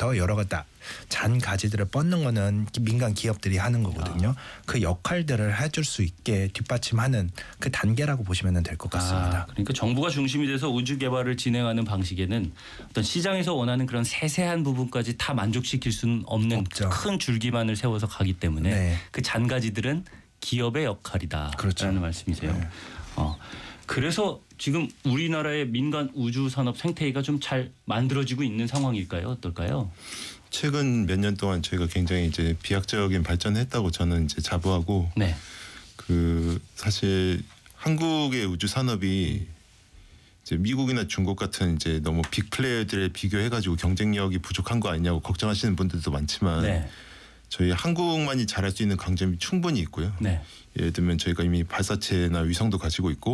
때부터 여러 가지 잔 가지들을 뻗는 거는 민간 기업들이 하는 거거든요. 그 역할들을 해줄 수 있게 뒷받침하는 그 단계라고 보시면 될 것 같습니다. 그러니까 정부가 중심이 돼서 우주 개발을 진행하는 방식에는 어떤 시장에서 원하는 그런 세세한 부분까지 다 만족시킬 수는 없는 없죠. 큰 줄기만을 세워서 가기 때문에 네. 그 잔가지들은 기업의 역할이다라는 그렇죠. 말씀이세요. 네. 그래서 지금 우리나라의 민간 우주 산업 생태계가 좀 잘 만들어지고 있는 상황일까요? 어떨까요? 최근 몇 년 동안 저희가 굉장히 이제 비약적인 발전했다고 저는 이제 자부하고 네. 그 사실 한국의 우주 산업이 이제 미국이나 중국 같은 이제 너무 빅 플레이어들에 비교해가지고 경쟁력이 부족한 거 아니냐고 걱정하시는 분들도 많지만 네. 저희 한국만이 잘할 수 있는 강점이 충분히 있고요. 네. 예를 들면 저희가 이미 발사체나 위성도 가지고 있고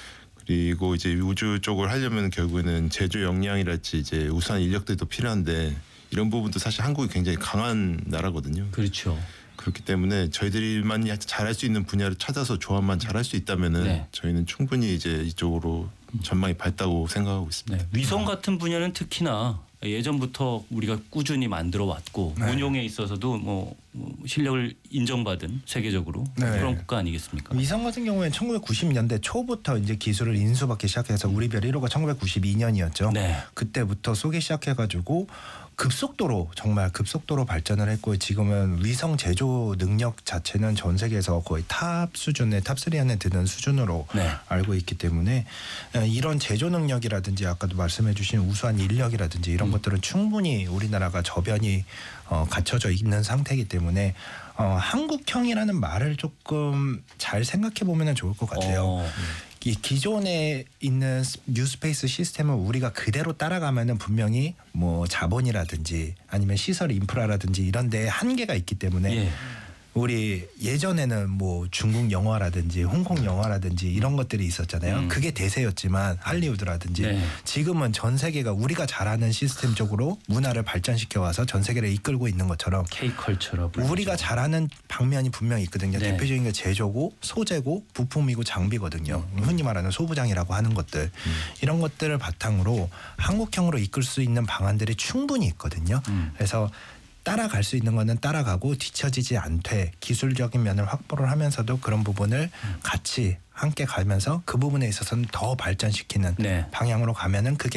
그리고 이제 우주 쪽을 하려면 결국에는 제조 역량이랄지 이제 우수한 인력들도 필요한데 이런 부분도 사실 한국이 굉장히 강한 나라거든요. 그렇죠. 그렇기 때문에 저희들만이 잘할 수 있는 분야를 찾아서 조합만 잘할 수 있다면은 네. 저희는 충분히 이제 이쪽으로 전망이 밝다고 생각하고 있습니다. 네. 위성 같은 분야는 특히나 예전부터 우리가 꾸준히 만들어 왔고 네. 운용에 있어서도 뭐 실력을 인정받은 세계적으로 네. 그런 국가 아니겠습니까? 위성 같은 경우에는 1990년대 초부터 이제 기술을 인수받기 시작해서 우리 별 1호가 1992년이었죠. 네. 그때부터 쏘기 시작해가지고 급속도로 정말 급속도로 발전을 했고 지금은 위성 제조 능력 자체는 전 세계에서 거의 탑 수준의 탑3 안에 드는 수준으로 네. 알고 있기 때문에 이런 제조 능력이라든지 아까도 말씀해 주신 우수한 인력이라든지 이런 것들은 충분히 우리나라가 저변이 갖춰져 있는 상태이기 때문에 한국형이라는 말을 조금 잘 생각해 보면 좋을 것 같아요. 이 기존에 있는 뉴스페이스 시스템을 우리가 그대로 따라가면은 분명히 뭐 자본이라든지 아니면 시설 인프라라든지 이런 데에 한계가 있기 때문에 예. 우리 예전에는 뭐 중국 영화라든지 홍콩 영화라든지 이런 것들이 있었잖아요. 그게 대세였지만 할리우드라든지 네. 지금은 전 세계가 우리가 잘하는 시스템 쪽으로 문화를 발전시켜 와서 전 세계를 이끌고 있는 것처럼 K컬처라 우리가 잘하는 방면이 분명히 있거든요. 네. 대표적인 게 제조고 소재고 부품이고 장비거든요. 흔히 말하는 소부장이라고 하는 것들. 이런 것들을 바탕으로 한국형으로 이끌 수 있는 방안들이 충분히 있거든요. 그래서 따라갈 수 있는 거는 따라가고 뒤처지지 않되 기술적인 면을 확보를 하면서도 그런 부분을 같이 함께 가면서 그 부분에 있어서는 더 발전시키는 네. 방향으로 가면은 그게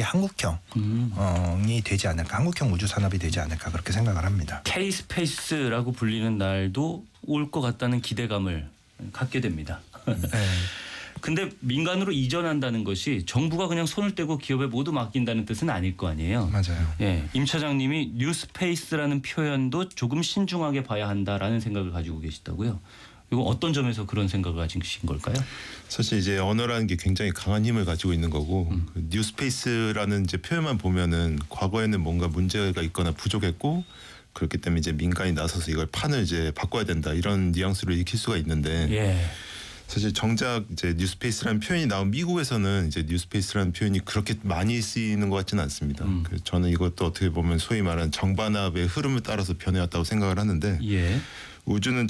한국형이 되지 않을까, 한국형 우주 산업이 되지 않을까 그렇게 생각을 합니다. K-스페이스라고 불리는 날도 올 것 같다는 기대감을 갖게 됩니다. 네. 근데 민간으로 이전한다는 것이 정부가 그냥 손을 떼고 기업에 모두 맡긴다는 뜻은 아닐 거 아니에요. 맞아요. 예, 임 차장님이 뉴스페이스라는 표현도 조금 신중하게 봐야 한다라는 생각을 가지고 계시다고요. 이거 어떤 점에서 그런 생각을 가지신 걸까요? 사실 이제 언어라는 게 굉장히 강한 힘을 가지고 있는 거고 그 뉴스페이스라는 이제 표현만 보면은 과거에는 뭔가 문제가 있거나 부족했고 그렇기 때문에 이제 민간이 나서서 이걸 판을 이제 바꿔야 된다 이런 뉘앙스를 익힐 수가 있는데 예. 사실 정작 이제 뉴스페이스라는 표현이 나온 미국에서는 이제 뉴스페이스라는 표현이 그렇게 많이 쓰이는 것 같지는 않습니다. 그래서 저는 이것도 어떻게 보면 소위 말하는 정반합의 흐름을 따라서 변해왔다고 생각을 하는데 예. 우주는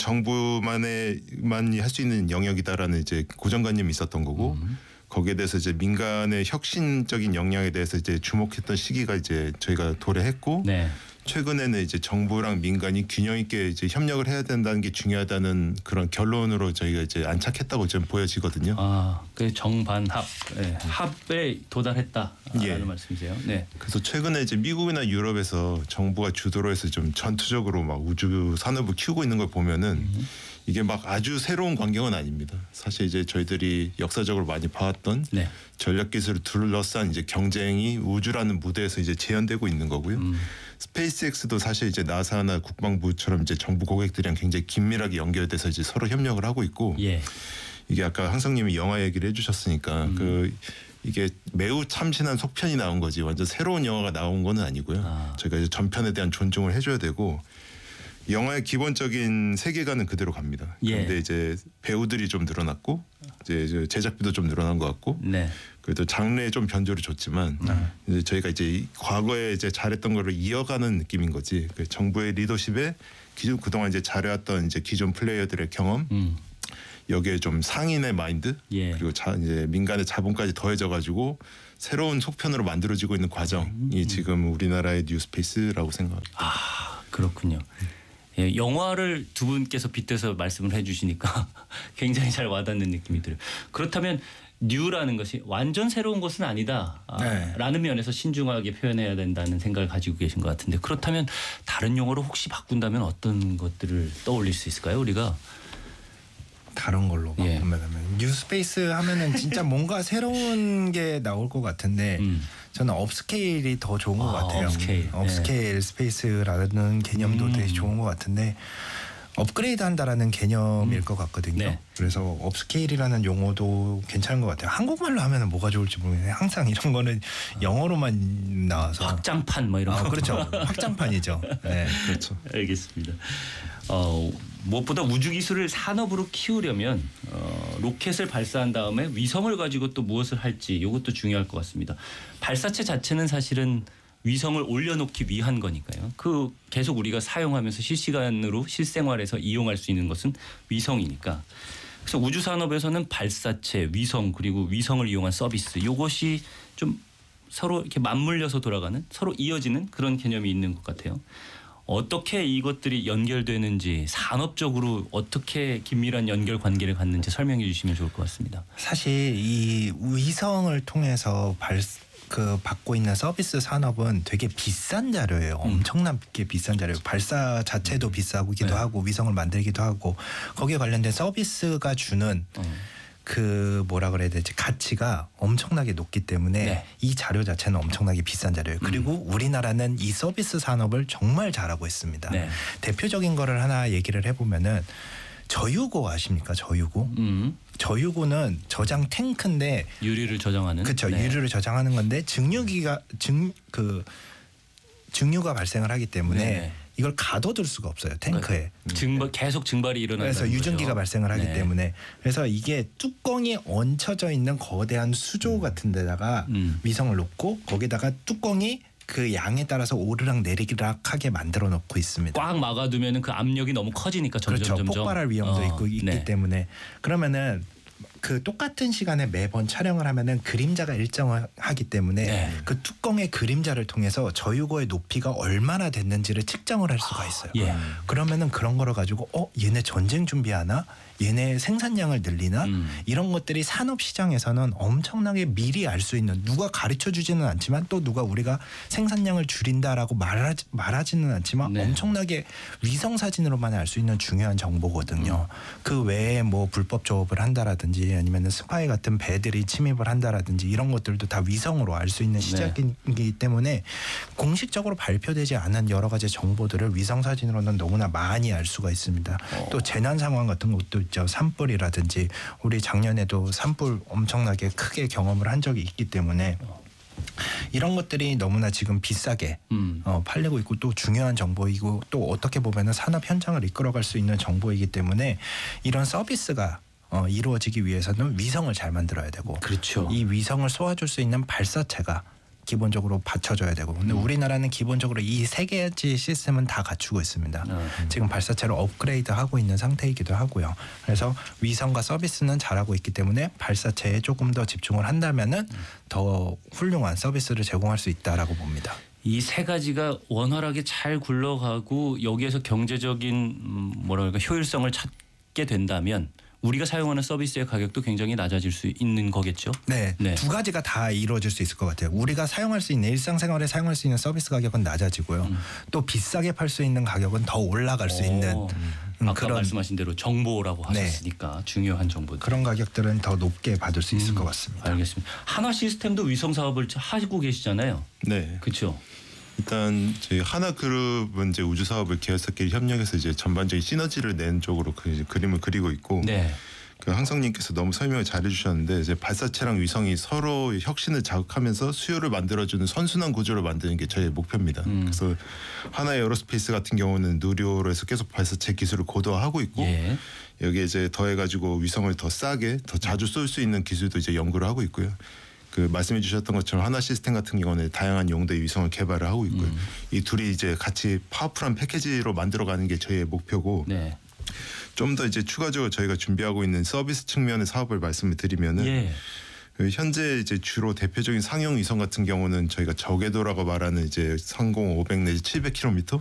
정부만이 할 수 있는 영역이다라는 이제 고정관념이 있었던 거고 거기에 대해서 이제 민간의 혁신적인 역량에 대해서 이제 주목했던 시기가 이제 저희가 도래했고 네. 최근에는 이제 정부랑 민간이 균형 있게 이제 협력을 해야 된다는 게 중요하다는 그런 결론으로 저희가 이제 안착했다고 좀 보여지거든요. 그 정반합, 예, 합에 도달했다라는 예. 말씀이세요. 네. 그래서 최근에 이제 미국이나 유럽에서 정부가 주도로 해서 좀 전투적으로 막 우주 산업을 키우고 있는 걸 보면은 이게 막 아주 새로운 광경은 아닙니다. 사실 이제 저희들이 역사적으로 많이 봐왔던 네. 전략 기술을 둘러싼 이제 경쟁이 우주라는 무대에서 이제 재현되고 있는 거고요. 스페이스X도 사실 이제 나사나 국방부처럼 이제 정부 고객들이랑 굉장히 긴밀하게 연결돼서 이제 서로 협력을 하고 있고 예. 이게 아까 항성님이 영화 얘기를 해주셨으니까 이게 매우 참신한 속편이 나온 거지 완전 새로운 영화가 나온 거는 아니고요. 저희가 이제 전편에 대한 존중을 해줘야 되고 영화의 기본적인 세계관은 그대로 갑니다. 예. 그런데 이제 배우들이 좀 늘어났고 이제 제작비도 좀 늘어난 것 같고 네. 그래도 장르에 좀 변조를 줬지만 이제 저희가 이제 과거에 이제 잘했던 거를 이어가는 느낌인 거지. 그 정부의 리더십에 기존 그동안 이제 잘해왔던 이제 기존 플레이어들의 경험 여기에 좀 상인의 마인드 예. 그리고 이제 민간의 자본까지 더해져 가지고 새로운 속편으로 만들어지고 있는 과정이 지금 우리나라의 뉴스페이스라고 생각합니다. 아, 그렇군요. 예, 영화를 두 분께서 빗대서 말씀을 해주시니까 굉장히 잘 와닿는 느낌이 들어요. 그렇다면 뉴라는 것이 완전 새로운 것은 아니다 네. 라는 면에서 신중하게 표현해야 된다는 생각을 가지고 계신 것 같은데 그렇다면 다른 용어로 혹시 바꾼다면 어떤 것들을 떠올릴 수 있을까요? 우리가 다른 걸로 예. 바꾸면 뉴스페이스 하면은 진짜 뭔가 새로운 게 나올 것 같은데 저는 업스케일이 더 좋은 것 같아요. 업스케일 스페이스라는 개념도 되게 좋은 것 같은데 업그레이드 한다라는 개념일 것 같거든요. 네. 그래서 업스케일이라는 용어도 괜찮은 것 같아요. 한국말로 하면 뭐가 좋을지 모르겠는데 항상 이런 거는 영어로만 나와서 확장판 뭐 이런 거. 그렇죠. 확장판이죠. 네. 그렇죠. 알겠습니다. 무엇보다 우주 기술을 산업으로 키우려면 로켓을 발사한 다음에 위성을 가지고 또 무엇을 할지 이것도 중요할 것 같습니다. 발사체 자체는 사실은 위성을 올려놓기 위한 거니까요. 그 계속 우리가 사용하면서 실시간으로 실생활에서 이용할 수 있는 것은 위성이니까. 그래서 우주 산업에서는 발사체, 위성 그리고 위성을 이용한 서비스 이것이 좀 서로 이렇게 맞물려서 돌아가는 서로 이어지는 그런 개념이 있는 것 같아요. 어떻게 이것들이 연결되는지 산업적으로 어떻게 긴밀한 연결 관계를 갖는지 설명해 주시면 좋을 것 같습니다. 사실 이 위성을 통해서 받고 있는 서비스 산업은 되게 비싼 자료예요. 엄청나게 비싼 자료예요. 발사 자체도 비싸기도 네. 하고 위성을 만들기도 하고 거기에 관련된 서비스가 주는 그 뭐라 그래야 되지 가치가 엄청나게 높기 때문에 네. 이 자료 자체는 엄청나게 비싼 자료예요. 그리고 우리나라는 이 서비스 산업을 정말 잘하고 있습니다. 네. 대표적인 거를 하나 얘기를 해보면은 저유고 아십니까? 저유고? 저유고는 저장 탱크인데 유리를 저장하는. 그렇죠. 네. 유류를 저장하는 건데 증류가 발생을 하기 때문에 네. 이걸 가둬둘 수가 없어요. 탱크에. 계속 증발이 일어나는 그래서 유증기가 거죠. 발생을 하기 네. 때문에 그래서 이게 뚜껑이 얹혀져 있는 거대한 수조 같은 데다가 위성을 놓고 거기다가 뚜껑이 그 양에 따라서 오르락 내리락하게 만들어 놓고 있습니다. 꽉 막아두면 그 압력이 너무 커지니까 점점 그렇죠. 폭발할 위험도 있기 네. 때문에 그러면은 그 똑같은 시간에 매번 촬영을 하면은 그림자가 일정하기 때문에 네. 그 뚜껑의 그림자를 통해서 저유고의 높이가 얼마나 됐는지를 측정을 할 수가 있어요. 예. 그러면은 그런 거를 가지고 얘네 전쟁 준비하나? 얘네 생산량을 늘리나? 이런 것들이 산업 시장에서는 엄청나게 미리 알 수 있는 누가 가르쳐 주지는 않지만 또 누가 우리가 생산량을 줄인다라고 말하지는 않지만 네. 엄청나게 위성 사진으로만 알 수 있는 중요한 정보거든요. 그 외에 뭐 불법 조업을 한다라든지 아니면 스파이 같은 배들이 침입을 한다라든지 이런 것들도 다 위성으로 알 수 있는 시작이기 때문에 공식적으로 발표되지 않은 여러 가지 정보들을 위성 사진으로는 너무나 많이 알 수가 있습니다. 또 재난 상황 같은 것도 있죠. 산불이라든지 우리 작년에도 산불 엄청나게 크게 경험을 한 적이 있기 때문에 이런 것들이 너무나 지금 비싸게 팔리고 있고 또 중요한 정보이고 또 어떻게 보면은 산업 현장을 이끌어갈 수 있는 정보이기 때문에 이런 서비스가 이루어지기 위해서는 위성을 잘 만들어야 되고 그렇죠. 이 위성을 쏘아줄 수 있는 발사체가 기본적으로 받쳐줘야 되고 근데 우리나라는 기본적으로 이 세 가지 시스템은 다 갖추고 있습니다. 지금 발사체를 업그레이드하고 있는 상태이기도 하고요. 그래서 위성과 서비스는 잘하고 있기 때문에 발사체에 조금 더 집중을 한다면은 더 훌륭한 서비스를 제공할 수 있다라고 봅니다. 이 세 가지가 원활하게 잘 굴러가고 여기에서 경제적인 뭐랄까 효율성을 찾게 된다면 우리가 사용하는 서비스의 가격도 굉장히 낮아질 수 있는 거겠죠. 네, 두 가지가 다 이루어질 수 있을 것 같아요. 우리가 사용할 수 있는 일상생활에 사용할 수 있는 서비스 가격은 낮아지고요. 또 비싸게 팔 수 있는 가격은 더 올라갈 수 있는 아까 그런 말씀하신 대로 정보라고 네. 하셨으니까 중요한 정보들. 그런 가격들은 더 높게 받을 수 있을 것 같습니다. 알겠습니다. 한화 시스템도 위성 사업을 하고 계시잖아요. 네. 그렇죠. 일단 저희 하나그룹은 이제 우주 사업을 계열사끼리 협력해서 이제 전반적인 시너지를 낸 쪽으로 그림을 그리고 있고 네. 그 항성님께서 너무 설명을 잘해주셨는데 이제 발사체랑 위성이 서로 혁신을 자극하면서 수요를 만들어주는 선순환 구조를 만드는 게 저희의 목표입니다. 그래서 하나 에어로스페이스 같은 경우는 누리호로 해서 계속 발사체 기술을 고도화하고 있고 예. 여기에 이제 더해가지고 위성을 더 싸게 더 자주 쏠 수 있는 기술도 이제 연구를 하고 있고요. 그 말씀해 주셨던 것처럼 하나 시스템 같은 경우는 다양한 용도의 위성을 개발을 하고 있고요. 이 둘이 이제 같이 파워풀한 패키지로 만들어가는 게 저희의 목표고 네. 좀 더 이제 추가적으로 저희가 준비하고 있는 서비스 측면의 사업을 말씀을 드리면은 예. 현재 이제 주로 대표적인 상용 위성 같은 경우는 저희가 저궤도라고 말하는 이제 상공 500 내지 700km